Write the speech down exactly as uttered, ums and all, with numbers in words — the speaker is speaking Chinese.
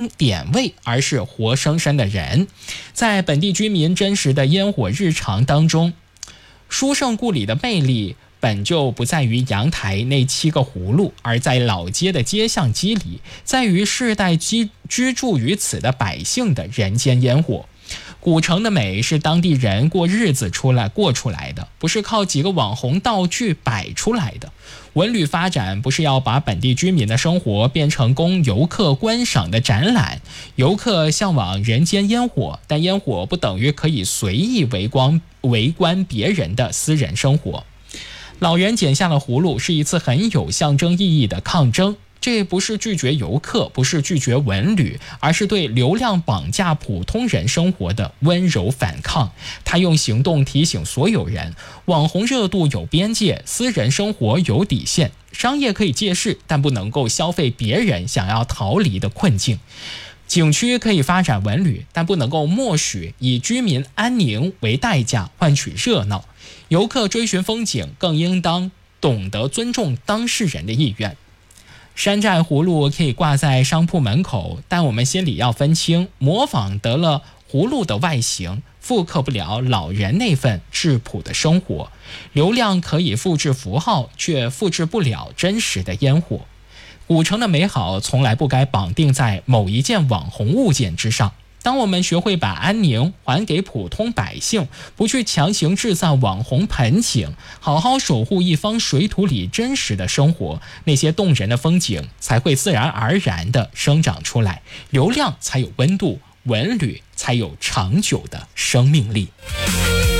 凭点位，而是活生生的人。在本地居民真实的烟火日常当中，书圣故里的魅力本就不在于阳台那七个葫芦，而在老街的街巷机里，在于世代居居住于此的百姓的人间烟火。古城的美是当地人过日子出来过出来的，不是靠几个网红道具摆出来的。文旅发展不是要把本地居民的生活变成供游客观赏的展览，游客向往人间烟火，但烟火不等于可以随意围观围观别人的私人生活。老人剪下了葫芦是一次很有象征意义的抗争，这不是拒绝游客，不是拒绝文旅，而是对流量绑架普通人生活的温柔反抗。他用行动提醒所有人，网红热度有边界，私人生活有底线，商业可以借势，但不能够消费别人想要逃离的困境。景区可以发展文旅，但不能够默许以居民安宁为代价换取热闹。游客追寻风景，更应当懂得尊重当事人的意愿。山寨葫芦可以挂在商铺门口，但我们心里要分清，模仿得了葫芦的外形，复刻不了老人那份质朴的生活。流量可以复制符号，却复制不了真实的烟火。古城的美好从来不该绑定在某一件网红物件之上。当我们学会把安宁还给普通百姓，不去强行制造网红盆景，好好守护一方水土里真实的生活，那些动人的风景才会自然而然地生长出来，流量才有温度，文旅才有长久的生命力。